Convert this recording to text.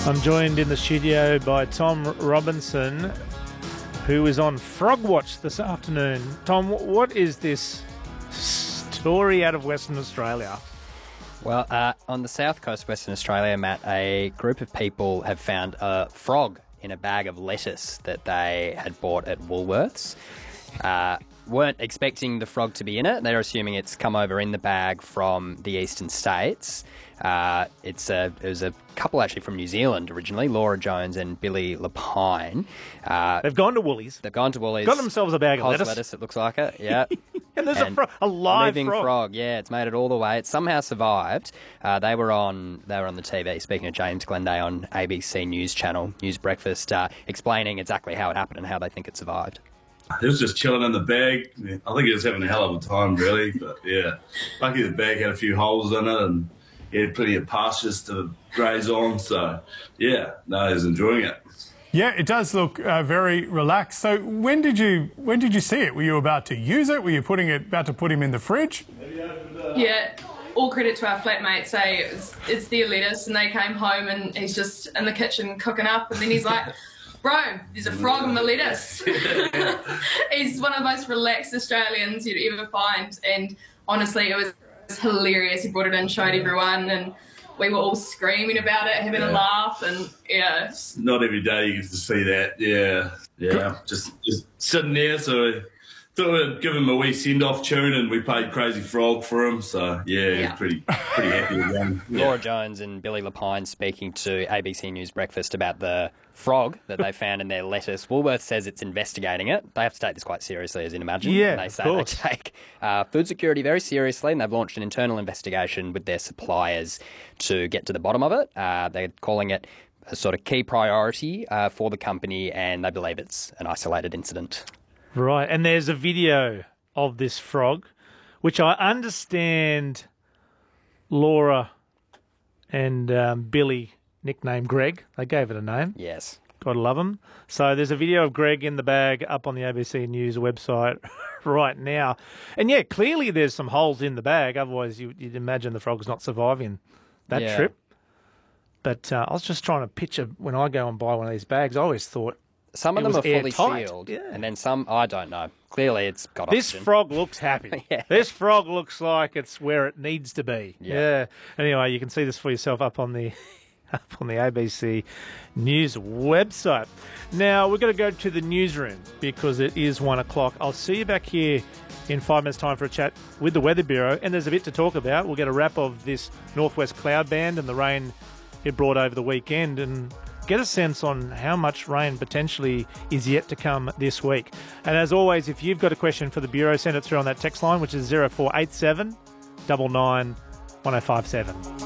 I'm joined in the studio by Tom Robinson, who is on Frog Watch this afternoon. Tom, what is this story out of Western Australia? Well, on the south coast of Western Australia, Matt, a group of people have found a frog in a bag of lettuce that they had bought at Woolworths. Weren't expecting the frog to be in it. They're assuming it's come over in the bag from the eastern states. It was a couple actually from New Zealand originally, Laura Jones and Billy Lapine. They've gone to Woolies. Got themselves a bag of lettuce. It looks like it, yeah. And there's a live living frog. Yeah, it's made it all the way. It somehow survived. They were on the TV, speaking of James Glenday on ABC News Channel, News Breakfast, explaining exactly how it happened and how they think it survived. He was just chilling in the bag. I think he was having a hell of a time, really. But, yeah, lucky the bag had a few holes in it and he had plenty of pastures to graze on. So, yeah, no, he was enjoying it. Yeah, it does look very relaxed. So when did you see it? Were you about to use it? Were you about to put him in the fridge? Yeah, all credit to our flatmate. Say it's their lettuce, and they came home and he's just in the kitchen cooking up, and then he's like, "Bro, there's a frog in my lettuce." He's one of the most relaxed Australians you'd ever find, and honestly, it was hilarious. He brought it in, showed everyone, and we were all screaming about it, having a laugh, and yeah. Not every day you get to see that. Yeah. Just sitting there. So thought we'd give him a wee send-off tune, and we played Crazy Frog for him. So he's pretty happy with him. Yeah. Laura Jones and Billy Lapine speaking to ABC News Breakfast about the frog that they found in their lettuce. Woolworths says it's investigating it. They have to take this quite seriously, as you'd imagine. Yeah, and they say they take food security very seriously, and they've launched an internal investigation with their suppliers to get to the bottom of it. They're calling it a sort of key priority for the company, and they believe it's an isolated incident. Right, and there's a video of this frog, which I understand Laura and Billy nicknamed Greg. They gave it a name. Yes. Gotta love them. So there's a video of Greg in the bag up on the ABC News website right now. And yeah, clearly there's some holes in the bag. Otherwise, you'd imagine the frog's not surviving that trip. But I was just trying to picture when I go and buy one of these bags, I always thought some of them are fully sealed, yeah. And then some, I don't know. Clearly it's got This oxygen. frog looks happy. Yeah. This frog looks like it's where it needs to be. Yeah. Anyway, you can see this for yourself up on the ABC News website. Now, we're going to go to the newsroom because it is 1 o'clock. I'll see you back here in 5 minutes' time for a chat with the Weather Bureau, and there's a bit to talk about. We'll get a wrap of this northwest cloud band and the rain it brought over the weekend, and get a sense on how much rain potentially is yet to come this week. And as always, if you've got a question for the Bureau, send it through on that text line, which is 0487 99 1057.